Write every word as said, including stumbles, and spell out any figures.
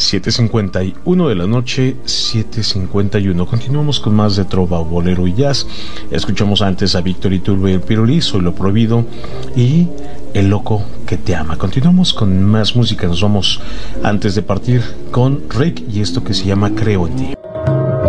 siete cincuenta y uno de la noche, siete cincuenta y uno. Continuamos con más de trova, bolero y jazz. Escuchamos antes a Víctor Iturbe y el Pirulí, Soy lo prohibido, y El loco que te ama. Continuamos con más música. Nos vamos antes de partir con Rick y esto que se llama Creo en ti.